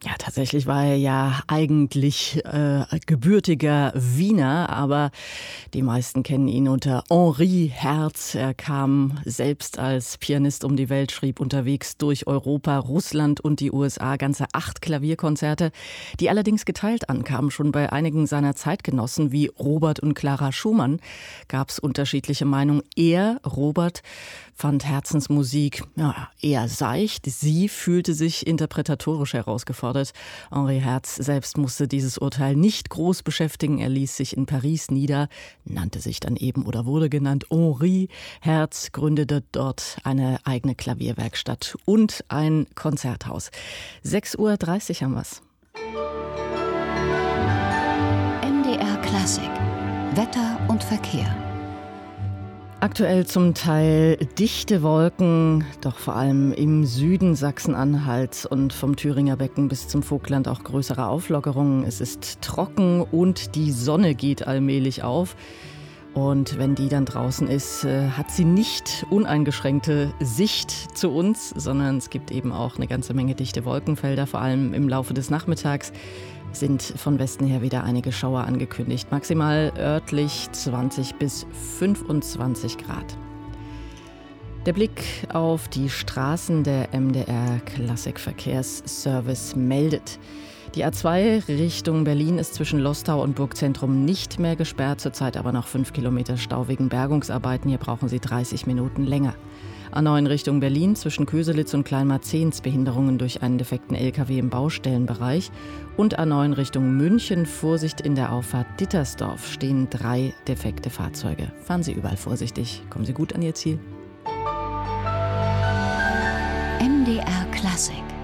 Ja, tatsächlich war er ja eigentlich gebürtiger Wiener, aber die meisten kennen ihn unter Henri Herz. Er kam selbst als Pianist um die Welt, schrieb unterwegs durch Europa, Russland und die USA ganze 8 Klavierkonzerte, die allerdings geteilt ankamen. Schon bei einigen seiner Zeitgenossen wie Robert und Clara Schumann gab es unterschiedliche Meinungen. Er, Robert, fand Herzensmusik eher seicht. Sie fühlte sich interpretatorisch herausgefordert. Henri Herz selbst musste dieses Urteil nicht groß beschäftigen. Er ließ sich in Paris nieder, nannte sich dann eben oder wurde genannt Henri Herz, gründete dort eine eigene Klavierwerkstatt und ein Konzerthaus. 6:30 Uhr haben wir's. MDR Klassik. Wetter und Verkehr. Aktuell zum Teil dichte Wolken, doch vor allem im Süden Sachsen-Anhalts und vom Thüringer Becken bis zum Vogtland auch größere Auflockerungen. Es ist trocken und die Sonne geht allmählich auf. Und wenn die dann draußen ist, hat sie nicht uneingeschränkte Sicht zu uns, sondern es gibt eben auch eine ganze Menge dichte Wolkenfelder, vor allem im Laufe des Nachmittags. Sind von Westen her wieder einige Schauer angekündigt. Maximal örtlich 20 bis 25 Grad. Der Blick auf die Straßen der MDR Klassikverkehrsservice meldet. Die A2 Richtung Berlin ist zwischen Lostau und Burgzentrum nicht mehr gesperrt, zurzeit aber noch 5 Kilometer Stau wegen Bergungsarbeiten. Hier brauchen Sie 30 Minuten länger. A9 Richtung Berlin zwischen Köselitz und Kleinmarzehns Behinderungen durch einen defekten LKW im Baustellenbereich. Und A9 Richtung München, Vorsicht in der Auffahrt Dittersdorf, stehen 3 defekte Fahrzeuge. Fahren Sie überall vorsichtig, kommen Sie gut an Ihr Ziel. MDR Klassik.